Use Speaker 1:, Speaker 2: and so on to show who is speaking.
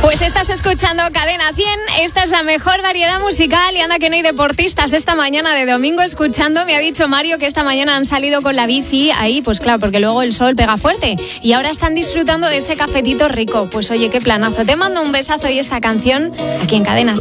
Speaker 1: Pues estás escuchando Cadena 100, esta es la mejor variedad musical y anda que no hay deportistas esta mañana de domingo escuchando. Me ha dicho Mario que esta mañana han salido con la bici ahí, pues claro, porque luego el sol pega fuerte y ahora están disfrutando de ese cafetito rico. Pues oye, qué planazo. Te mando un besazo y esta canción aquí en Cadena.